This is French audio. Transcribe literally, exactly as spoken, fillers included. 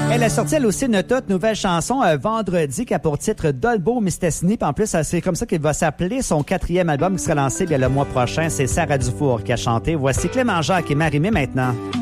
Elle a sorti elle aussi une toute nouvelle chanson euh, vendredi qui a pour titre Dolbo Mistesni. Puis en plus, c'est comme ça qu'il va s'appeler son quatrième album qui sera lancé bien le mois prochain. C'est Sarah Dufour qui a chanté. Voici Clément Jacques et Marie-Mé maintenant.